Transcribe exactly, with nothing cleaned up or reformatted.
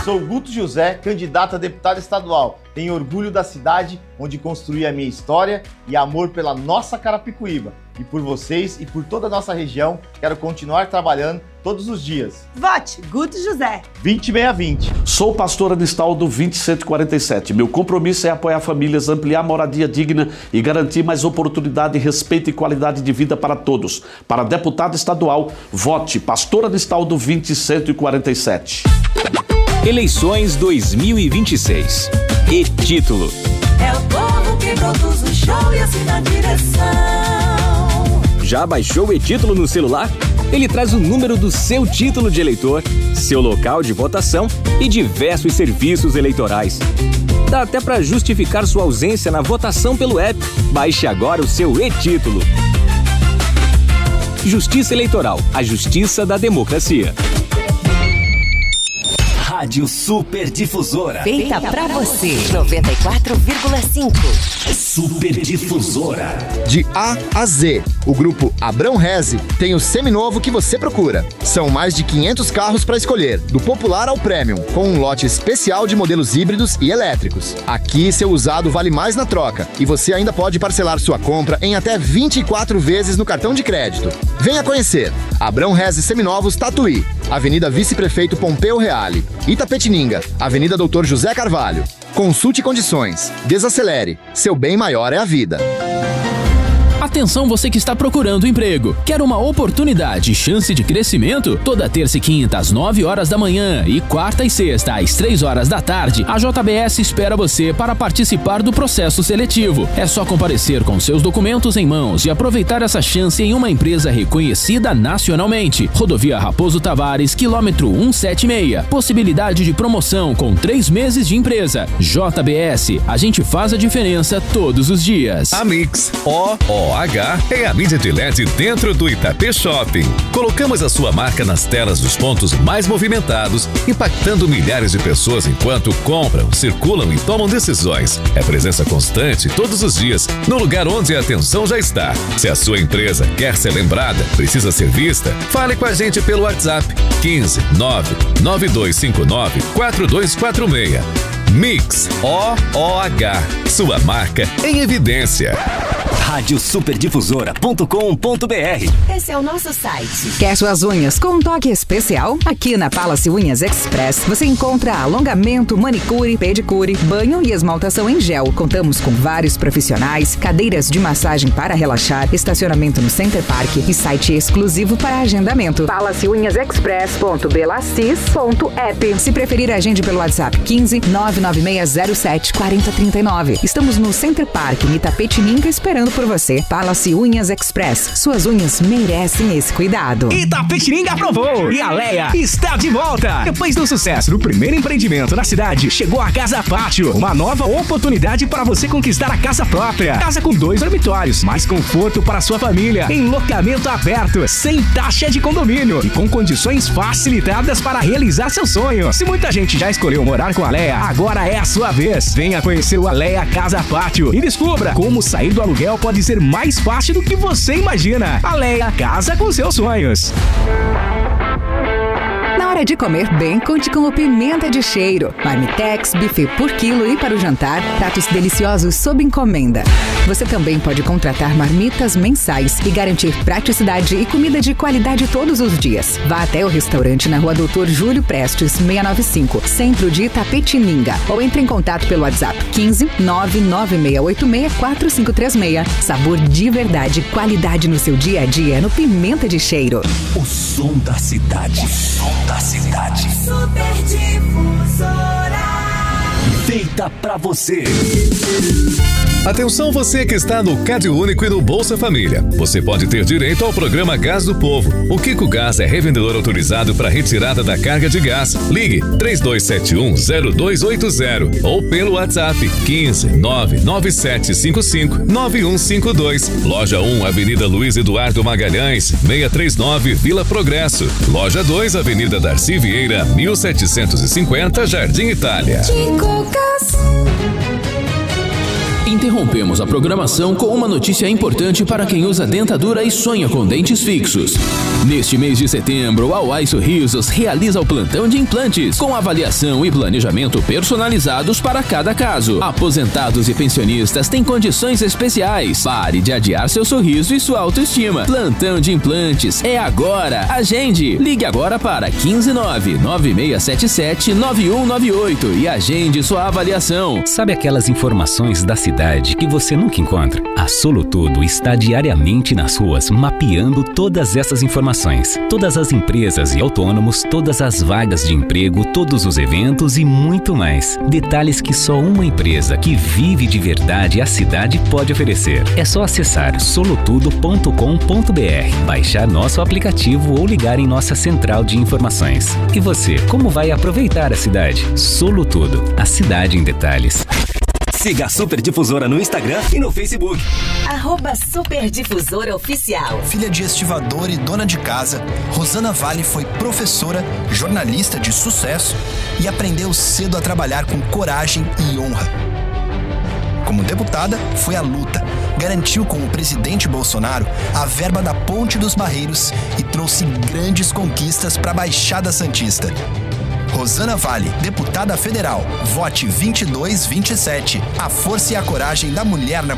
Sou Guto José, candidato a deputado estadual. Tenho orgulho da cidade onde construí a minha história e amor pela nossa Carapicuíba. E por vocês e por toda a nossa região, quero continuar trabalhando todos os dias. Vote Guto José. vinte e seis vinte. Sou pastor Anistaldo vinte cento e quarenta e sete. Meu compromisso é apoiar famílias, ampliar moradia digna e garantir mais oportunidade, respeito e qualidade de vida para todos. Para deputado estadual, vote pastor Anistaldo vinte cento e quarenta e sete. Eleições dois mil e vinte e seis. E título: é o povo que produz o show e assina a direção. Já baixou o e-título no celular? Ele traz o número do seu título de eleitor, seu local de votação e diversos serviços eleitorais. Dá até para justificar sua ausência na votação pelo app. Baixe agora o seu e-título. Justiça Eleitoral, a justiça da democracia. Rádio Super Difusora. Feita pra você. noventa e quatro vírgula cinco. Super Difusora. De A a Z, o grupo Abrão Reze tem o seminovo que você procura. São mais de quinhentos carros para escolher, do popular ao premium, com um lote especial de modelos híbridos e elétricos. Aqui, seu usado vale mais na troca e você ainda pode parcelar sua compra em até vinte e quatro vezes no cartão de crédito. Venha conhecer. Abrão Reze Seminovos Tatuí, Avenida Vice-Prefeito Pompeu Reale. Itapetininga, Avenida Doutor José Carvalho. Consulte condições. Desacelere. Seu bem maior é a vida. Atenção, você que está procurando emprego. Quer uma oportunidade e chance de crescimento? Toda terça e quinta às nove horas da manhã e quarta e sexta às três horas da tarde, a J B S espera você para participar do processo seletivo. É só comparecer com seus documentos em mãos e aproveitar essa chance em uma empresa reconhecida nacionalmente. Rodovia Raposo Tavares, quilômetro cento e setenta e seis. Possibilidade de promoção com três meses de empresa. J B S, a gente faz a diferença todos os dias. A Mix, O O H, é a mídia de L E D dentro do Itapê Shopping. Colocamos a sua marca nas telas dos pontos mais movimentados, impactando milhares de pessoas enquanto compram, circulam e tomam decisões. É presença constante todos os dias, no lugar onde a atenção já está. Se a sua empresa quer ser lembrada, precisa ser vista, fale com a gente pelo WhatsApp quinze nove nove dois cinco nove quatro dois quatro seis. Mix, O O H, sua marca em evidência. rádio super difusora ponto com ponto b r. Esse é o nosso site. Quer suas unhas com um toque especial? Aqui na Palace Unhas Express você encontra alongamento, manicure, pedicure, banho e esmaltação em gel. Contamos com vários profissionais, cadeiras de massagem para relaxar, estacionamento no Center Park e site exclusivo para agendamento. palace unhas express ponto belacis ponto app. Se preferir, agende pelo WhatsApp quinze nove nove seis zero sete quatro zero três nove. Estamos no Center Park, em Itapetininga, esperando por você. Palace Unhas Express. Suas unhas merecem esse cuidado. Itapetininga aprovou e a Leia está de volta. Depois do sucesso do primeiro empreendimento na cidade, chegou a Casa Pátio, uma nova oportunidade para você conquistar a casa própria. Casa com dois dormitórios, mais conforto para sua família, em locamento aberto, sem taxa de condomínio e com condições facilitadas para realizar seu sonho. Se muita gente já escolheu morar com a Leia, agora é a sua vez. Venha conhecer o Aleia Casa Pátio e descubra como sair do aluguel pode ser mais fácil do que você imagina. Aleia Casa com seus sonhos. Na hora de comer bem, conte com o Pimenta de Cheiro. Marmitex, buffet por quilo e para o jantar, pratos deliciosos sob encomenda. Você também pode contratar marmitas mensais e garantir praticidade e comida de qualidade todos os dias. Vá até o restaurante na Rua Doutor Júlio Prestes, seiscentos e noventa e cinco, centro de Itapetininga. Ou entre em contato pelo WhatsApp quinze nove nove seis oito seis quatro cinco três seis. Sabor de verdade, qualidade no seu dia a dia no Pimenta de Cheiro. O som da cidade. O som da cidade. Super Difusora. Feita pra você. Atenção você que está no Cade Único e no Bolsa Família. Você pode ter direito ao programa Gás do Povo. O Kiko Gás é revendedor autorizado para retirada da carga de gás. Ligue três dois sete um zero dois oito zero ou pelo WhatsApp quinze nove nove sete cinco cinco nove um cinco dois. Loja um, Avenida Luiz Eduardo Magalhães, seiscentos e trinta e nove, Vila Progresso. Loja dois, Avenida Darcy Vieira, mil setecentos e cinquenta, Jardim Itália. Kiko Gás. Interrompemos a programação com uma notícia importante para quem usa dentadura e sonha com dentes fixos. Neste mês de setembro, a Uai Sorrisos realiza o plantão de implantes, com avaliação e planejamento personalizados para cada caso. Aposentados e pensionistas têm condições especiais. Pare de adiar seu sorriso e sua autoestima. Plantão de implantes é agora. Agende. Ligue agora para quinze nove nove seis sete sete nove um nove oito e agende sua avaliação. Sabe aquelas informações da cidade que você nunca encontra? A Solutudo está diariamente nas ruas mapeando todas essas informações. Todas as empresas e autônomos, todas as vagas de emprego, todos os eventos e muito mais. Detalhes que só uma empresa que vive de verdade a cidade pode oferecer. É só acessar solutudo ponto com ponto br, baixar nosso aplicativo ou ligar em nossa central de informações. E você, como vai aproveitar a cidade? Solutudo, a cidade em detalhes. Siga a Super Difusora no Instagram e no Facebook. Arroba Super Difusora Oficial. Filha de estivador e dona de casa, Rosana Vale foi professora, jornalista de sucesso e aprendeu cedo a trabalhar com coragem e honra. Como deputada, foi à luta, garantiu com o presidente Bolsonaro a verba da Ponte dos Barreiros e trouxe grandes conquistas para a Baixada Santista. Rosana Vale, deputada federal. Vote vinte e dois vinte e sete. A força e a coragem da mulher na